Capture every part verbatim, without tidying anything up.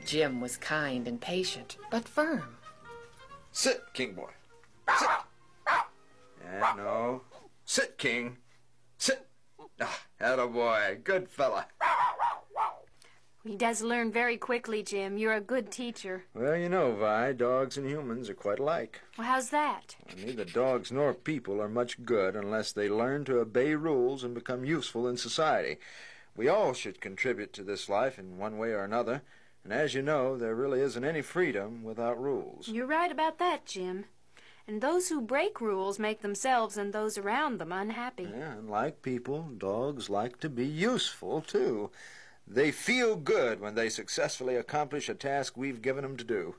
Jim was kind and patient, but firm. Sit, King boy. Sit. Yeah, no. Sit, King. Sit. Ah, attaboy. Good fella. He does learn very quickly, Jim. You're a good teacher. Well, you know, Vi, dogs and humans are quite alike. Well, how's that? Well, neither dogs nor people are much good unless they learn to obey rules and become useful in society. We all should contribute to this life in one way or another. And as you know, there really isn't any freedom without rules. You're right about that, Jim. And those who break rules make themselves and those around them unhappy. Yeah, and like people, dogs like to be useful, too. They feel good when they successfully accomplish a task we've given them to do.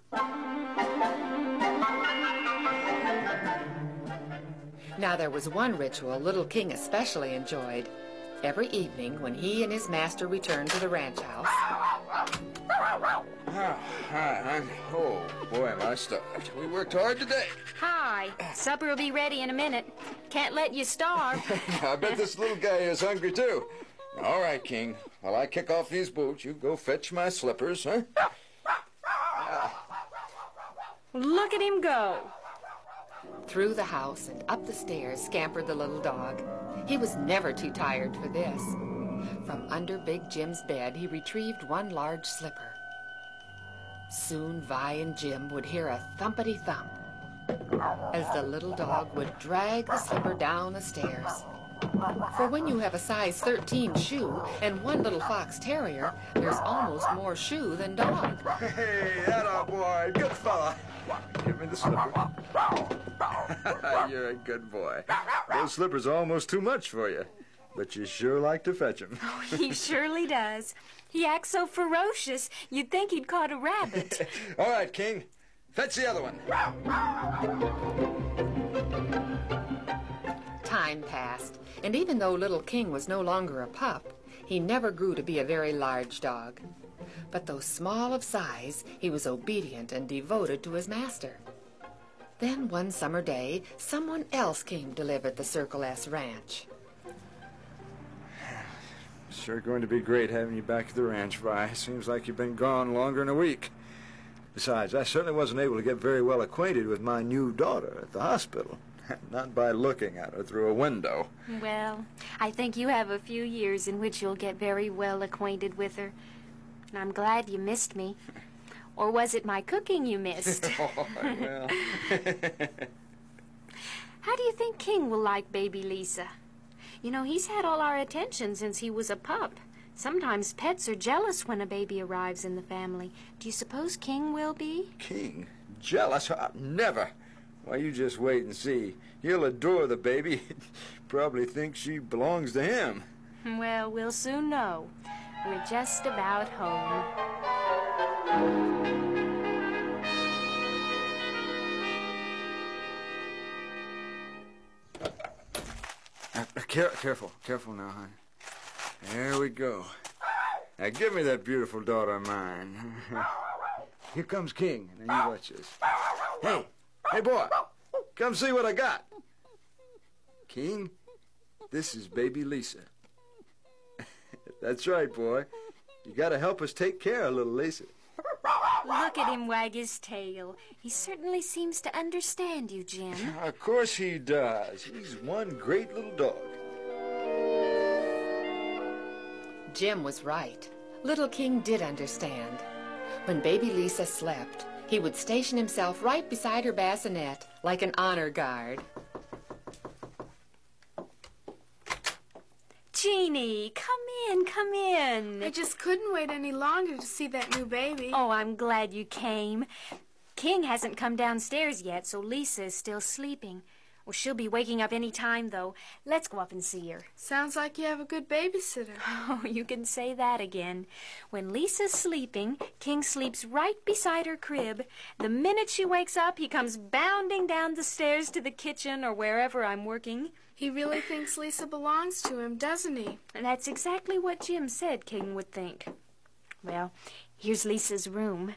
Now there was one ritual Little King especially enjoyed. Every evening when he and his master returned to the ranch house. Oh, hi, hon. Oh, boy, am I starved. We worked hard today. Hi. Supper will be ready in a minute. Can't let you starve. I bet this little guy is hungry, too. All right, King. While I kick off these boots, you go fetch my slippers, huh? Look at him go. Through the house and up the stairs scampered the little dog. He was never too tired for this. From under Big Jim's bed, he retrieved one large slipper. Soon Vi and Jim would hear a thumpity-thump as the little dog would drag the slipper down the stairs. For when you have a size thirteen shoe and one little fox terrier, there's almost more shoe than dog. Hey, attaboy. Good fella. Give me the slipper. You're a good boy. Those slippers are almost too much for you, but you sure like to fetch them. Oh, he surely does. He acts so ferocious, you'd think he'd caught a rabbit. All right, King. Fetch the other one. Time passed, and even though Little King was no longer a pup, he never grew to be a very large dog. But though small of size, he was obedient and devoted to his master. Then one summer day, someone else came to live at the Circle S ranch. Sure going to be great having you back at the ranch, Vi. Seems like you've been gone longer than a week. Besides, I certainly wasn't able to get very well acquainted with my new daughter at the hospital. Not by looking at her through a window. Well, I think you have a few years in which you'll get very well acquainted with her. And I'm glad you missed me. Or was it my cooking you missed? Oh, well. How do you think King will like baby Lisa? You know, he's had all our attention since he was a pup. Sometimes pets are jealous when a baby arrives in the family. Do you suppose King will be? King? Jealous? Uh, never. Why, you just wait and see. He'll adore the baby. Probably think she belongs to him. Well, we'll soon know. We're just about home. Uh, care careful, careful now, hon. There we go. Now give me that beautiful daughter of mine. Here comes King. Now you watch this. Hey, hey boy, come see what I got. King, this is baby Lisa. That's right, boy. You gotta help us take care of little Lisa. Look at him wag his tail. He certainly seems to understand you, Jim. Of course he does. He's one great little dog. Jim was right. Little King did understand. When baby Lisa slept, he would station himself right beside her bassinet like an honor guard. Jeannie, come in, come in. I just couldn't wait any longer to see that new baby. Oh, I'm glad you came. King hasn't come downstairs yet, so Lisa is still sleeping. Well, she'll be waking up any time, though. Let's go up and see her. Sounds like you have a good babysitter. Oh, you can say that again. When Lisa's sleeping, King sleeps right beside her crib. The minute she wakes up, he comes bounding down the stairs to the kitchen or wherever I'm working. He really thinks Lisa belongs to him, doesn't he? And that's exactly what Jim said King would think. Well, here's Lisa's room.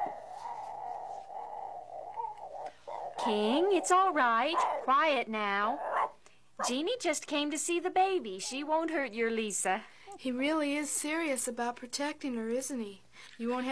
King, it's all right. Quiet now. Jeannie just came to see the baby. She won't hurt your Lisa. He really is serious about protecting her, isn't he? You won't have